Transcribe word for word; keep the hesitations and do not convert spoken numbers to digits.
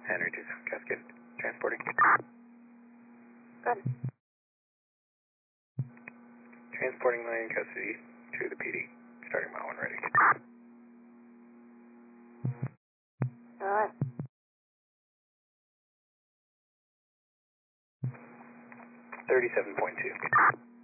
Henry two seven Cascade, transporting. Good. Transporting Lane custody to the P D. Starting mile one ready. Alright. thirty-seven point two.